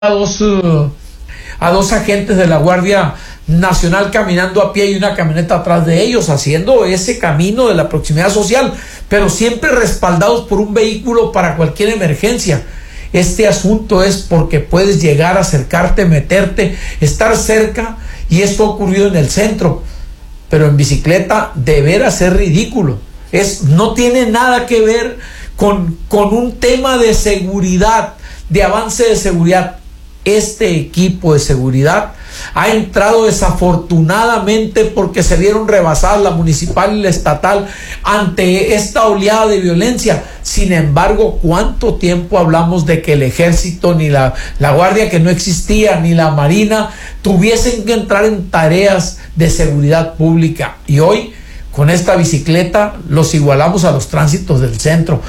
a dos agentes de la Guardia Nacional caminando a pie y una camioneta atrás de ellos, haciendo ese camino de la proximidad social, pero siempre respaldados por un vehículo para cualquier emergencia. Este asunto es porque puedes llegar, acercarte, meterte, estar cerca, y esto ha ocurrido en el centro, pero en bicicleta de veras es ridículo. No tiene nada que ver con un tema de seguridad, de avance de seguridad. Este equipo de seguridad ha entrado desafortunadamente porque se vieron rebasadas la municipal y la estatal ante esta oleada de violencia. Sin embargo, ¿cuánto tiempo hablamos de que el ejército, ni la guardia, que no existía, ni la marina tuviesen que entrar en tareas de seguridad pública? Y hoy, con esta bicicleta, los igualamos a los tránsitos del centro,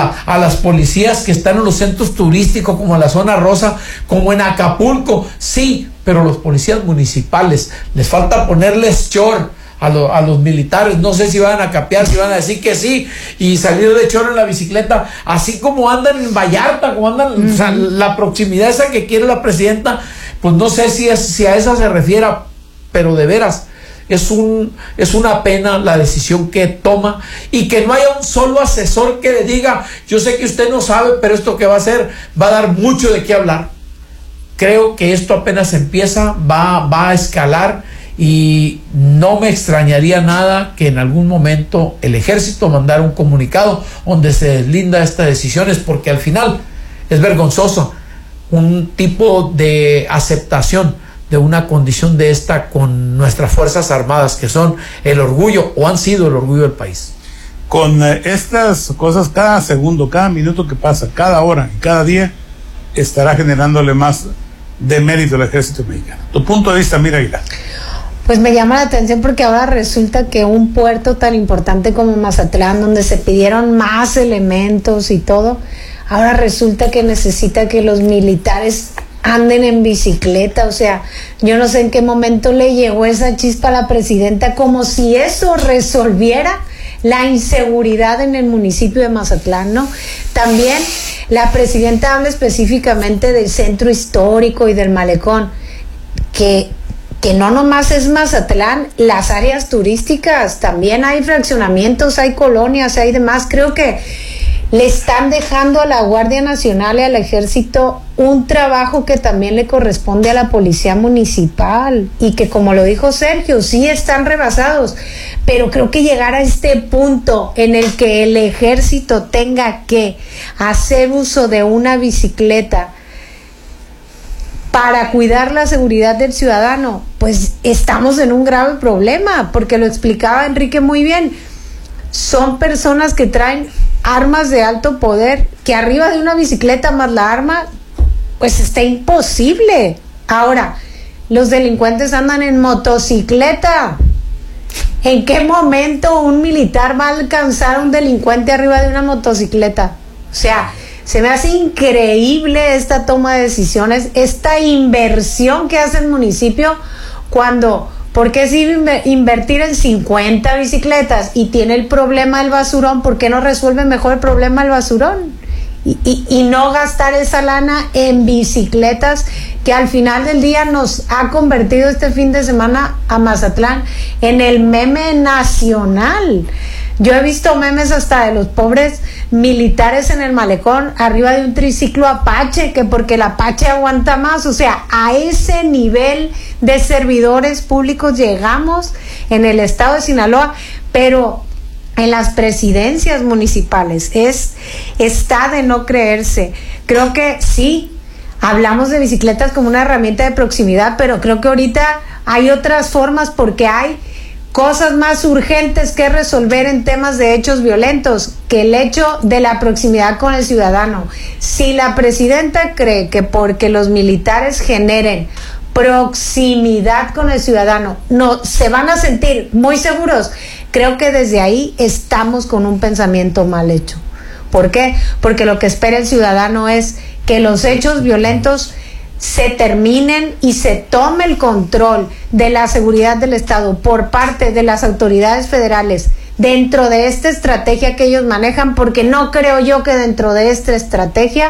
a las policías que están en los centros turísticos, como en la zona rosa, como en Acapulco. Sí, pero los policías municipales, les falta ponerles chor a los militares. No sé si van a capear, si van a decir que sí y salir de chor en la bicicleta, así como andan en Vallarta, como andan, o sea, la proximidad esa que quiere la presidenta, pues no sé si a esa se refiera, pero de veras es una pena la decisión que toma, y que no haya un solo asesor que le diga: yo sé que usted no sabe, pero esto que va a hacer va a dar mucho de qué hablar. Creo que esto apenas empieza, va a escalar, y no me extrañaría nada que en algún momento el ejército mandara un comunicado donde se deslinda estas decisiones, porque al final es vergonzoso un tipo de aceptación de una condición de esta con nuestras Fuerzas Armadas, que son el orgullo, o han sido el orgullo del país. Con estas cosas, cada segundo, cada minuto que pasa, cada hora, cada día, estará generándole más de mérito al ejército mexicano. Tu punto de vista, Mira Aguilar. Pues me llama la atención porque ahora resulta que un puerto tan importante como Mazatlán, donde se pidieron más elementos y todo, ahora resulta que necesita que los militares anden en bicicleta. O sea, yo no sé en qué momento le llegó esa chispa a la presidenta, como si eso resolviera la inseguridad en el municipio de Mazatlán, ¿no? También la presidenta habla específicamente del centro histórico y del malecón, que no nomás es Mazatlán, las áreas turísticas, también hay fraccionamientos, hay colonias, hay demás. Creo que le están dejando a la Guardia Nacional y al Ejército un trabajo que también le corresponde a la Policía Municipal, y que, como lo dijo Sergio, sí están rebasados, pero creo que llegar a este punto en el que el Ejército tenga que hacer uso de una bicicleta para cuidar la seguridad del ciudadano, pues estamos en un grave problema, porque lo explicaba Enrique muy bien. Son personas que traen armas de alto poder, que arriba de una bicicleta más la arma, pues está imposible. Ahora, los delincuentes andan en motocicleta. ¿En qué momento un militar va a alcanzar a un delincuente arriba de una motocicleta? O sea, se me hace increíble esta toma de decisiones, esta inversión que hace el municipio, cuando... ¿Por qué si invertir en 50 bicicletas y tiene el problema del basurón? ¿Por qué no resuelve mejor el problema del basurón? Y no gastar esa lana en bicicletas, que al final del día nos ha convertido este fin de semana a Mazatlán en el meme nacional. Yo he visto memes hasta de los pobres militares en el malecón arriba de un triciclo Apache, que porque el Apache aguanta más. O sea, a ese nivel de servidores públicos llegamos en el estado de Sinaloa, pero en las presidencias municipales está de no creerse. Creo que sí, hablamos de bicicletas como una herramienta de proximidad, pero creo que ahorita hay otras formas, porque hay cosas más urgentes que resolver en temas de hechos violentos que el hecho de la proximidad con el ciudadano. Si la presidenta cree que porque los militares generen proximidad con el ciudadano no se van a sentir muy seguros, creo que desde ahí estamos con un pensamiento mal hecho. ¿Por qué? Porque lo que espera el ciudadano es que los hechos violentos se terminen y se tome el control de la seguridad del Estado por parte de las autoridades federales dentro de esta estrategia que ellos manejan, porque no creo yo que dentro de esta estrategia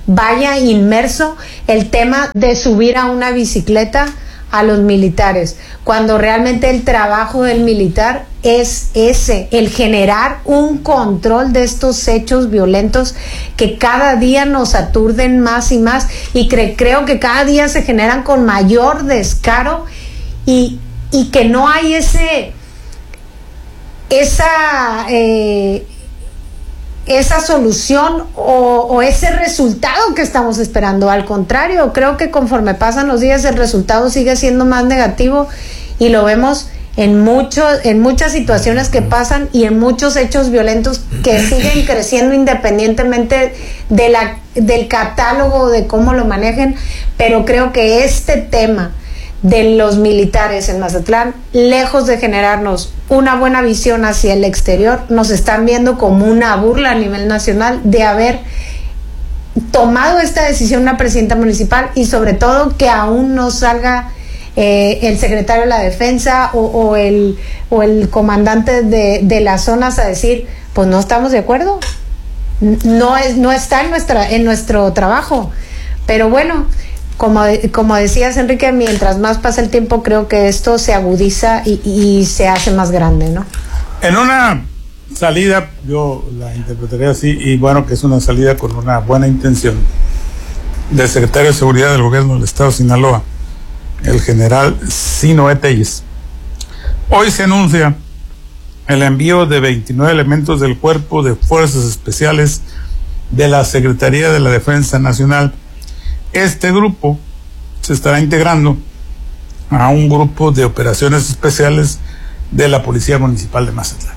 vaya inmerso el tema de subir a una bicicleta a los militares, cuando realmente el trabajo del militar es ese, el generar un control de estos hechos violentos que cada día nos aturden más y más, y creo que cada día se generan con mayor descaro, y que no hay esa solución o ese resultado que estamos esperando. Al contrario, creo que conforme pasan los días el resultado sigue siendo más negativo, y lo vemos en muchas situaciones que pasan y en muchos hechos violentos que siguen creciendo independientemente del catálogo de cómo lo manejen. Pero creo que este tema de los militares en Mazatlán, lejos de generarnos una buena visión hacia el exterior, nos están viendo como una burla a nivel nacional de haber tomado esta decisión una presidenta municipal, y sobre todo que aún no salga el secretario de la Defensa o el comandante de las zonas a decir, pues no estamos de acuerdo, no está en nuestro trabajo. Pero bueno, como decías, Enrique, mientras más pasa el tiempo, creo que esto se agudiza y se hace más grande, ¿no? En una salida, yo la interpretaría así, y bueno, que es una salida con una buena intención del secretario de Seguridad del Gobierno del Estado de Sinaloa, el general Sinoé Telles. Hoy se anuncia el envío de 29 elementos del Cuerpo de Fuerzas Especiales de la Secretaría de la Defensa Nacional. Este grupo se estará integrando a un grupo de operaciones especiales de la Policía Municipal de Mazatlán.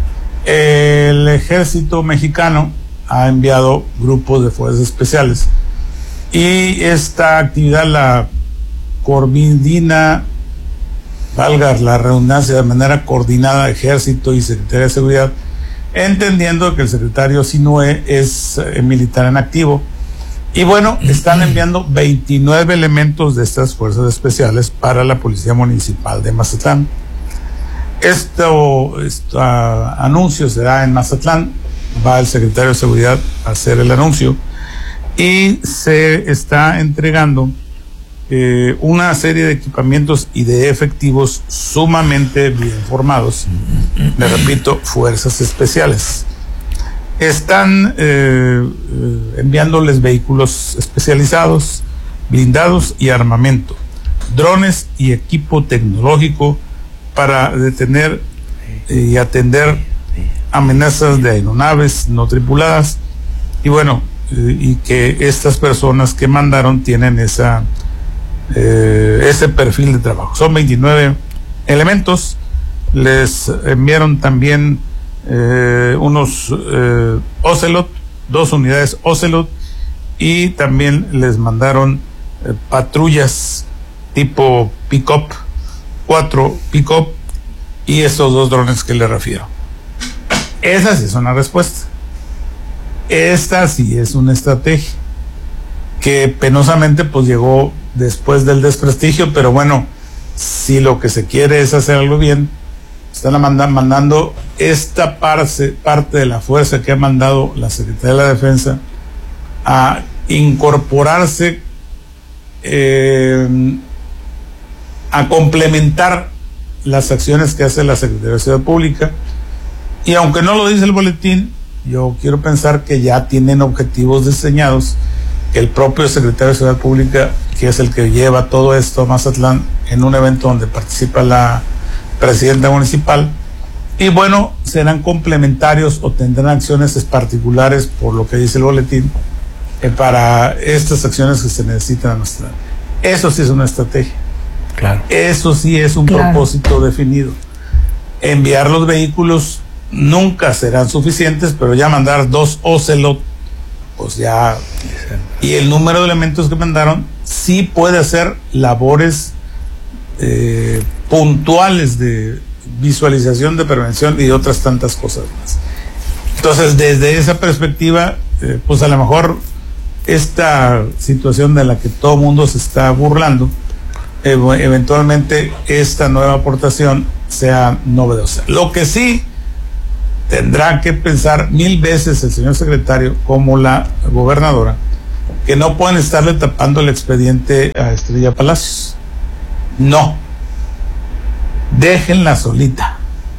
El Ejército Mexicano ha enviado grupos de fuerzas especiales, y esta actividad la coordina, valga la redundancia, de manera coordinada Ejército y Secretaría de Seguridad, entendiendo que el secretario Sinoé es militar en activo. Y bueno, están enviando 29 elementos de estas fuerzas especiales para la Policía Municipal de Mazatlán. Este anuncio será en Mazatlán, va el secretario de Seguridad a hacer el anuncio, y se está entregando una serie de equipamientos y de efectivos sumamente bien formados. Le repito, fuerzas especiales. Están enviándoles vehículos especializados, blindados y armamento, drones y equipo tecnológico para detener y atender amenazas de aeronaves no tripuladas. Y bueno, y que estas personas que mandaron tienen ese perfil de trabajo. Son 29 elementos. Les enviaron también unos Ocelot, 2 unidades Ocelot, y también les mandaron patrullas tipo pick-up, 4 pick-up, y esos 2 drones que les refiero. Esa sí es una respuesta. Esta sí es una estrategia que penosamente pues llegó después del desprestigio, pero bueno, si lo que se quiere es hacer algo bien, están mandando esta parte de la fuerza que ha mandado la Secretaría de la Defensa a incorporarse, a complementar las acciones que hace la Secretaría de Seguridad Pública. Y aunque no lo dice el boletín, yo quiero pensar que ya tienen objetivos diseñados, que el propio secretario de Seguridad Pública, que es el que lleva todo esto a Mazatlán, en un evento donde participa la presidenta municipal, y bueno, serán complementarios o tendrán acciones particulares, por lo que dice el boletín, para estas acciones que se necesitan a Mazatlán. Eso sí es una estrategia. Claro. Eso sí es un propósito definido. Enviar los vehículos nunca serán suficientes, pero ya mandar 2 Ocelot, pues ya, y el número de elementos que mandaron sí puede hacer labores puntuales de visualización, de prevención y otras tantas cosas más. Entonces, desde esa perspectiva, pues a lo mejor esta situación de la que todo mundo se está burlando, eventualmente esta nueva aportación sea novedosa. Lo que sí tendrá que pensar 1000 veces el señor secretario, como la gobernadora, que no pueden estarle tapando el expediente a Estrella Palacios. No, déjenla solita,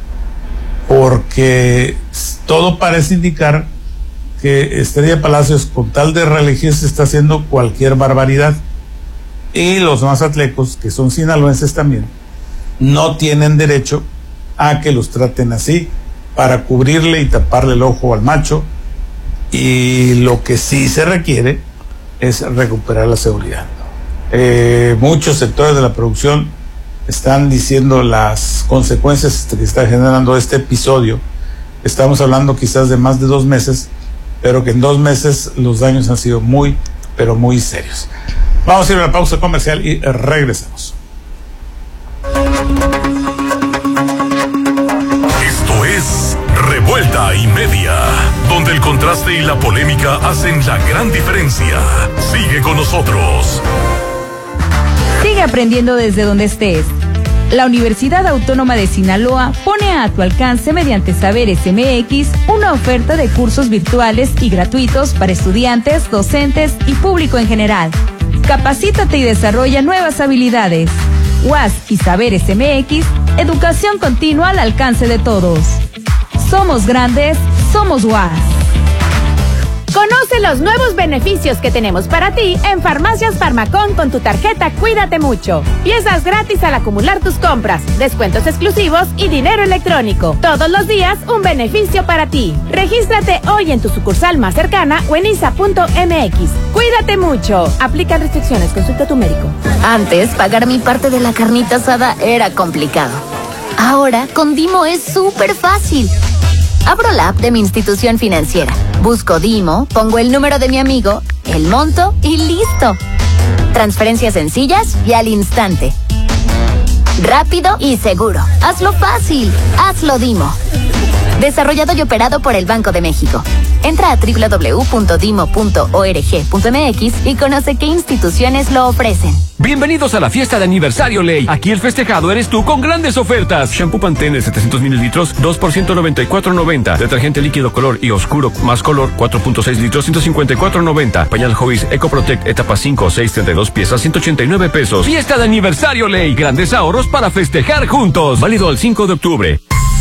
porque todo parece indicar que Estrella Palacios, con tal de reelegirse, está haciendo cualquier barbaridad, y los mazatlecos, que son sinaloenses también, no tienen derecho a que los traten así, para cubrirle y taparle el ojo al macho. Y lo que sí se requiere es recuperar la seguridad. Muchos sectores de la producción están diciendo las consecuencias que está generando este episodio. Estamos hablando quizás de más de 2 meses, pero que en 2 meses los daños han sido muy, pero muy serios. Vamos a ir a la pausa comercial y regresamos. Esto es Revuelta y Media, donde el contraste y la polémica hacen la gran diferencia. Sigue con nosotros. Sigue aprendiendo desde donde estés. La Universidad Autónoma de Sinaloa pone a tu alcance mediante Saberes MX una oferta de cursos virtuales y gratuitos para estudiantes, docentes y público en general. Capacítate y desarrolla nuevas habilidades. UAS y Saberes MX, educación continua al alcance de todos. Somos grandes, somos UAS. Conoce los nuevos beneficios que tenemos para ti en Farmacias Farmacón con tu tarjeta Cuídate Mucho. Piezas gratis al acumular tus compras, descuentos exclusivos y dinero electrónico. Todos los días un beneficio para ti. Regístrate hoy en tu sucursal más cercana o en isa.mx. Cuídate mucho. Aplican restricciones, consulta a tu médico. Antes, pagar mi parte de la carnita asada era complicado. Ahora, con Dimo es súper fácil. Abro la app de mi institución financiera, busco Dimo, pongo el número de mi amigo, el monto y listo. Transferencias sencillas y al instante. Rápido y seguro. Hazlo fácil. Hazlo Dimo. Desarrollado y operado por el Banco de México. Entra a www.dimo.org.mx y conoce qué instituciones lo ofrecen. Bienvenidos a la fiesta de aniversario Ley. Aquí el festejado eres tú con grandes ofertas. Shampoo Pantene de 700 mililitros, 2 por $194.90. Detergente líquido color y oscuro más color, 4.6 litros, $154.90. Pañal Hobbies Eco Protect etapa 5 o 6, 32 piezas, $189. Fiesta de aniversario Ley. Grandes ahorros para festejar juntos. Válido el 5 de octubre.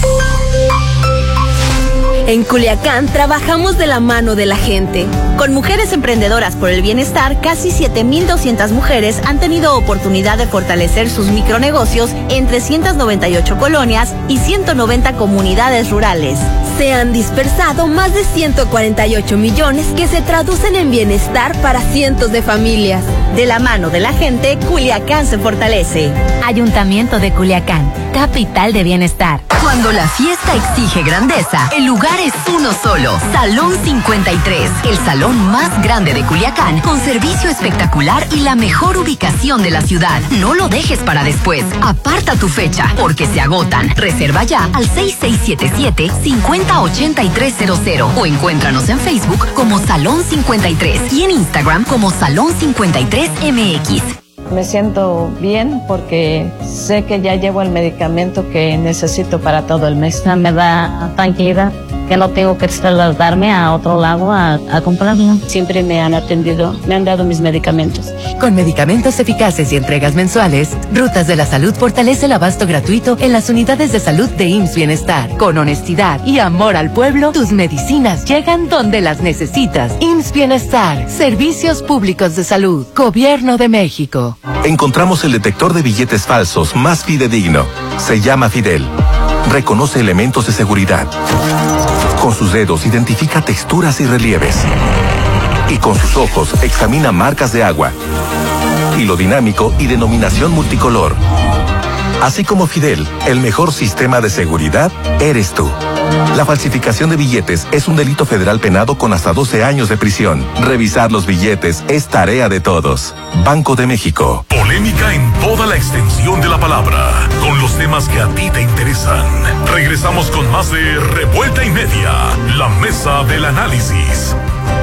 En Culiacán trabajamos de la mano de la gente. Con Mujeres Emprendedoras por el Bienestar, casi 7,200 mujeres han tenido oportunidad de fortalecer sus micronegocios en 398 colonias y 190 comunidades rurales. Se han dispersado más de 148 millones que se traducen en bienestar para cientos de familias. De la mano de la gente, Culiacán se fortalece. Ayuntamiento de Culiacán, capital de bienestar. Cuando la fiesta exige grandeza, el lugar es uno solo. Salón 53, el salón más grande de Culiacán, con servicio espectacular y la mejor ubicación de la ciudad. No lo dejes para después. Aparta tu fecha, porque se agotan. Reserva ya al 6677-508300 o encuéntranos en Facebook como Salón 53 y en Instagram como Salón 53MX. Me siento bien porque sé que ya llevo el medicamento que necesito para todo el mes. Me da tranquilidad que no tengo que trasladarme a otro lado a comprarlo. Siempre me han atendido, me han dado mis medicamentos. Con medicamentos eficaces y entregas mensuales, Rutas de la Salud fortalece el abasto gratuito en las unidades de salud de IMSS Bienestar. Con honestidad y amor al pueblo, tus medicinas llegan donde las necesitas. IMSS Bienestar, Servicios Públicos de Salud, Gobierno de México. Encontramos el detector de billetes falsos más fidedigno. Se llama Fidel. Reconoce elementos de seguridad. Con sus dedos identifica texturas y relieves. Y con sus ojos examina marcas de agua. Hilo dinámico y denominación multicolor. Así como Fidel, el mejor sistema de seguridad eres tú. La falsificación de billetes es un delito federal penado con hasta 12 años de prisión. Revisar los billetes es tarea de todos. Banco de México. Polémica en toda la extensión de la palabra, con los temas que a ti te interesan. Regresamos con más de Revuelta y Media, la mesa del análisis.